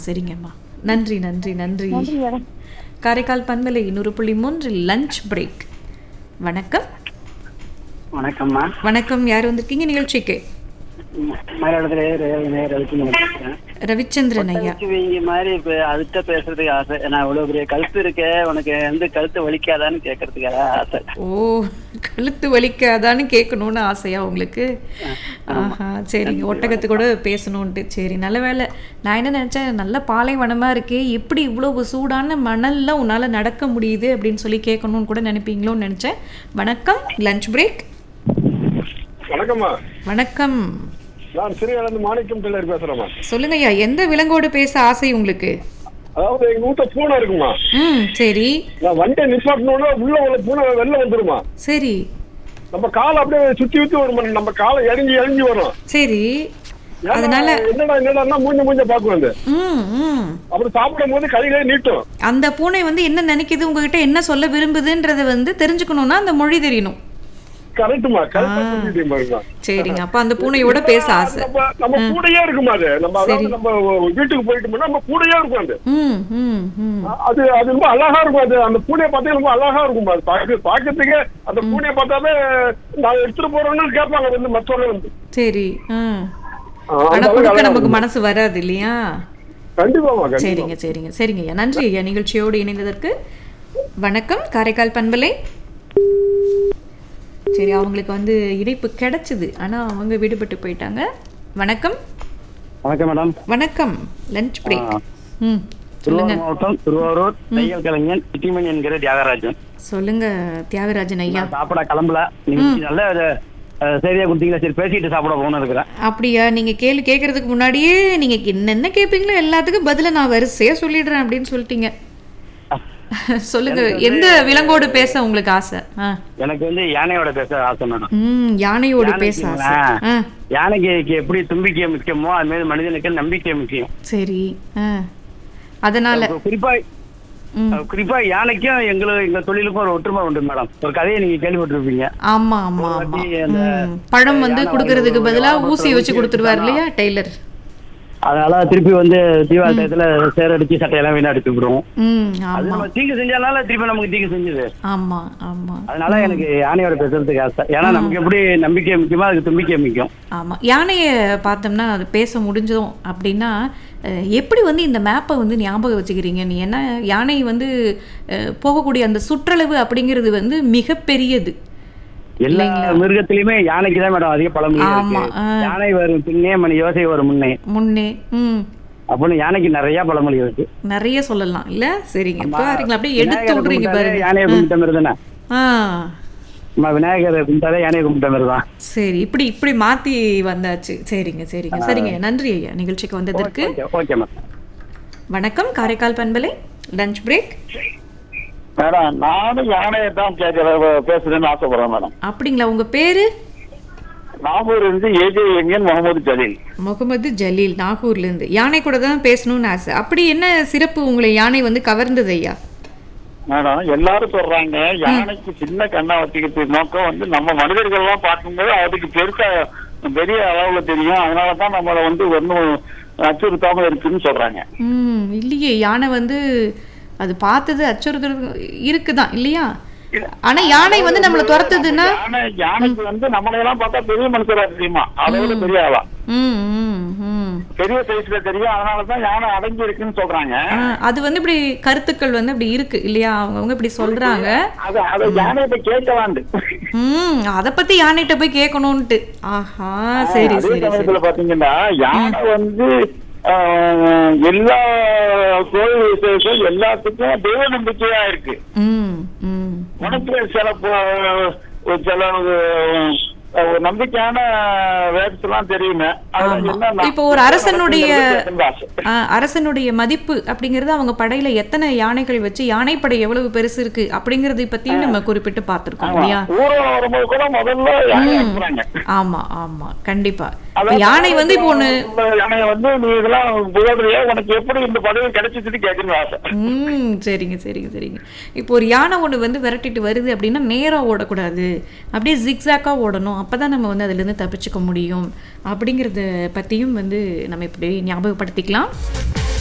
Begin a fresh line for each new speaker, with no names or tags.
சரிங்கம்மா. நன்றி நன்றி நன்றி.
நன்றி மேடம்.
காரைக்கால் பண்பலை 100.3 லஞ்ச் பிரேக். வணக்கம்.
வணக்கம்மா.
வணக்கம். யார் வந்திருக்கீங்க நிகழ்ச்சிக்கு? ரவிச்சந்திரன் ஐயா.
மாதிரி இப்ப அதுட்ட பேசுறதுக்கு ஆசை. நான் இவ்வளவு பெரிய கழுத்து இருக்கே, உனக்கு எந்த கழுத்து வலிக்காதான்னு கேட்கறதுக்காக ஆசை.
ஓ, கழுத்து வலிக்காதான்னு கேட்கணும்னு ஆசையா உங்களுக்கு? ஆஹா, சரிங்க. ஒட்டகத்து கூட பேசணும்ட்டு. சரி, நல்ல வேலை. நான் என்ன நினைச்சேன், நல்ல பாலைவனமா இருக்கே, எப்படி இவ்வளவு சூடான மணல்ல உன்னால நடக்க முடியுது அப்படின்னு சொல்லி கேட்கணும்னு கூட நினைப்பீங்களோன்னு நினைச்சேன். வணக்கம், லஞ்ச் பிரேக்.
வணக்கம்மா.
வணக்கம்.
நான் சிறியிலிருந்து மாணிக்கம் பிள்ளை பேசுறேம்மா.
சொல்லுங்க ஐயா, எந்த விலங்கோடு பேச ஆசை உங்களுக்கு?
அதாவது எங்க வீட்டுல பூனை இருக்குமா.
சரி.
நான் வண்டியை நிப்பாட்டணும்னா உள்ள உள்ள பூனை வெளில வந்துருமா.
சரி.
நம்ம காலை அப்படியே சுத்தி சுத்தி வரும், நம்ம காலை இறங்கி இறங்கி வரும்.
சரி. அதனால
என்னடா மூஞ்ச பாக்குவாங்க. அப்படி சாப்பிடும் போது கைகளே நீட்டும்.
அந்த பூனை வந்து என்ன நினைக்குது, உங்ககிட்ட என்ன சொல்ல விரும்புதுன்றத வந்து தெரிஞ்சுக்கணும்னா அந்த மொழி தெரியணும். சரிங்க. அப்ப அந்த பூனையோட பேச ஆசை.
நம்ம கூடயே இருக்குமா அது. நம்ம வீட்டுக்கு போயிட்டோம்னா நம்ம கூடயே இருக்கும் அது. அது ரொம்ப அழகா இருக்கும். அது அந்த பூனையை பார்த்தா ரொம்ப அழகா இருக்கும். அது பாக்கிறதுக்கு அந்த பூனையை பார்த்தாவே நான் எடுத்துட்டு போறோம்னு கேட்பாங்க வந்து மற்றவங்க வந்து.
சரி. ஆனா கொடுக்க நமக்கு மனசு வராது இல்லையா?
கண்டிப்பா.
சரிங்க சரிங்க சரிங்க ஐயா. நன்றி ஐயா நிகழ்ச்சியோடு இணைந்ததற்கு. வணக்கம், காரைக்கால் பண்பலை. சரி, அவங்களுக்கு வந்து இணைப்பு கிடைச்சது, ஆனா அவங்க விடுபட்டு போயிட்டாங்க. வணக்கம்.
வணக்கம் மேடம்.
வணக்கம். Lunch break. சொல்லுங்க.
மாவட்டம் திருவாரூர் தையல் கலைஞன் சிட்டிமணி என்கிற தியாகராஜன்.
சொல்லுங்க தியாகராஜன் ஐயா.
சாப்பிட கிளம்பல, நீங்க நல்ல சரியா கொடுத்தீங்களா? சரி, பேசிட்டு சாப்பிட போகணும் இருக்கிறேன்.
அப்படியா? நீங்க கேள்வி கேட்கறதுக்கு முன்னாடியே நீங்க என்ன கேட்பீங்களோ எல்லாத்துக்கும் பதில நான் வரிசையா சொல்லிடுறேன் அப்படின்னு சொல்லிட்டீங்க. சொல்லுங்க, எந்த விலங்கோடு பேச உங்களுக்கு ஆசை?
எனக்கு வந்து யானையோட பேச ஆசை மேடம்.
யானையோடு பேச ஆசை.
யானைக்கு எப்படி தும்பிக்கை முக்கியமோ அது மாதிரி மனிதனுக்கு நம்பிக்கை முக்கியம்.
சரி. அதனால
குறிப்பா யானைக்கும் எங்க தொழிலுக்கும் ஒரு ஒற்றுமை உண்டு மேடம். ஒரு கதையை நீங்க கேள்விப்பட்டிருப்பீங்க.
ஆமா ஆமா. பழம் வந்து குடுக்கறதுக்கு பதிலா ஊசி வச்சு கொடுத்துருவாரு இல்லையா டெய்லர்?
அதனால திருப்பி வந்து தீபாவளி டயத்துல சேரடிச்சு சட்டையெல்லாம் வீணா எடுத்து விடுவோம். அது நம்ம தீங்கு செஞ்சாலும் திருப்பி நமக்கு தீங்கு செஞ்சது.
ஆமா ஆமா.
அதனால எனக்கு யானையோட பேசுறதுக்கு ஆசை. ஏன்னா நமக்கு எப்படி நம்பிக்கை முக்கியமா அதுக்கு தும்பிக்கை முக்கியம்.
ஆமா. யானைய பார்த்தோம்னா அது பேச முடிஞ்சோம் அப்படின்னா எப்படி வந்து இந்த மேப்பை வந்து ஞாபகம் வச்சுக்கிறீங்க? நீ என்ன, யானை வந்து போகக்கூடிய அந்த சுற்றளவு அப்படிங்கிறது வந்து மிகப்பெரியது.
எல்லா மிருகத்திலயுமே யானைக்கு தான் மேடம் அதிக பழமொழி இருக்கு. யானை வரும் பின்னே மணி யோசை வரும் முன்னே முன்னே. அப்படின்னு யானைக்கு நிறைய பழமொழி இருக்கு, நிறைய சொல்லலாம் இல்ல? சரிங்க, பாருங்களா அப்படியே எடுத்து விடுறீங்க பாருங்க. யானையை கும்பிட்ட மாதிரி தானே விநாயகரை கும்பிட்டாலே யானையை கும்பிட்ட மாதிரி தான். சரி, இப்படி இப்படி மாத்தி வந்தாச்சு. சரிங்க சரிங்க சரிங்க. நன்றி ஐயா நிகழ்ச்சிக்கு வந்ததற்கு. Okay ma'am. வணக்கம், காரைக்கால் பண்பலை லஞ்ச் பிரேக்.
மேடம், நானும் யானையை தான் பேசுறேன்னு ஆசைப்படுறேன் மேடம்.
அப்படிங்களா? உங்க பேரு?
நாகூர் இருந்து ஏஜேஎம்என் முகமது ஜலீல்.
முகமது ஜலீல், நாகூர்ல இருந்து. யானை கூட தான் பேசணும்னு ஆசை. அப்படி என்ன சிறப்பு உங்களை யானை வந்து கவர்ந்தது ஐயா?
மேடம், எல்லாரும் சொல்றாங்க யானைக்கு சின்ன கண்ணா வச்சுக்கிறது நோக்கம் வந்து நம்ம மனிதர்கள் எல்லாம் பார்க்கும்போது அதுக்கு பெருசா பெரிய அளவுல தெரியும். அதனாலதான் நம்மள வந்து ஒன்னும் அச்சுறுத்தாம இருக்குன்னு சொல்றாங்க.
இல்லையே, யானை வந்து அது பார்த்தது அச்சுறுத்தல் இருக்குதான் இல்லையா? ஆனா யானை வந்து நம்மள துரத்துதுன்னா
யானைக்கு வந்து நம்மளையெல்லாம் பார்த்தா பெரிய மனுஷரா தெரியுமா, அதோட பெரிய ஆளா பெரிய சைஸ்ல தெரியும். அதனாலதான் யானை அடங்கி இருக்குன்னு சொல்றாங்க.
அது வந்து இப்படி கருத்துக்கள் வந்து அப்படி இருக்கு இல்லையா? அவங்க இப்படி சொல்றாங்க.
அது யானைகிட்ட கேட்கலாண்டு.
அத பத்தி யானைகிட்ட போய் கேட்கணும்ட்டு. ஆஹா, சரி சரி.
பாத்தீங்கன்னா யானை வந்து எல்லா கோயில் விசேஷம் எல்லாத்துக்கும் தெய்வ நம்பிக்கையா இருக்கு. உனக்கு சில நம்பிக்கையான வேதத்தெல்லாம் தெரியுமே.
இப்போ ஒரு அரசனுடைய மதிப்பு அப்படிங்கறது அவங்க படையில எத்தனை யானைகள் வச்சு யானைப்படை எவ்வளவு பெருசு இருக்கு அப்படிங்கறதை பத்தியும் நம்ம குறிப்பிட்டு பார்த்திருக்கோம் இல்லையா? ஆமா ஆமா, கண்டிப்பா. யானை வந்து இப்போ
யானையை வந்து நீ இதெல்லாம் புகழ்றியா, உனக்கு எப்படி இந்த பதவி கிடைச்சிட்டு கேட்கணும் ஆசை.
சரிங்க சரிங்க சரிங்க. இப்போ ஒரு யானை ஒண்ணு வந்து விரட்டிட்டு வருது அப்படின்னா நேரா ஓடக்கூடாது, அப்படியே ஜிக்ஸாக்கா ஓடணும். அப்பதான் நம்ம வந்து அதுல இருந்து தப்பிச்சுக்க முடியும் அப்படிங்கறத பத்தியும் வந்து நம்ம இப்படி ஞாபகப்படுத்திக்கலாம்.